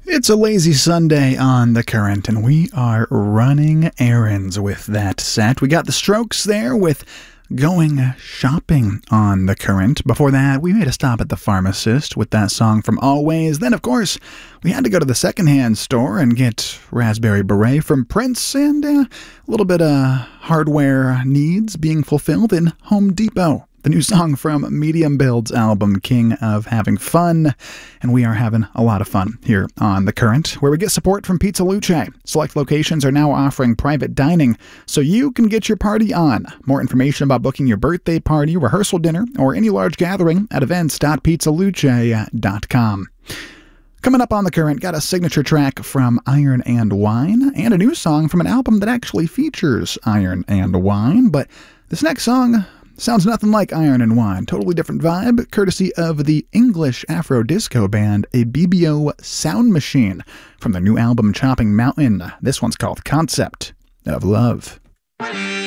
It's a lazy Sunday on The Current, and we are running errands with that set. We got the Strokes there with Going Shopping on The Current. Before that, we made a stop at the pharmacist with that song from Always. Then, of course, we had to go to the secondhand store and get Raspberry Beret from Prince, and a little bit of hardware needs being fulfilled in Home Depot. The new song from Medium Build's album, King of Having Fun. And we are having a lot of fun here on The Current, where we get support from Pizza Luce. Select locations are now offering private dining, so you can get your party on. More information about booking your birthday party, rehearsal dinner, or any large gathering at events.pizzaluce.com. Coming up on The Current, got a signature track from Iron and Wine, and a new song from an album that actually features Iron and Wine. But this next song sounds nothing like Iron and Wine. Totally different vibe, courtesy of the English Afro disco band A BBO Sound Machine from their new album Chopping Mountain. This one's called Concept of Love.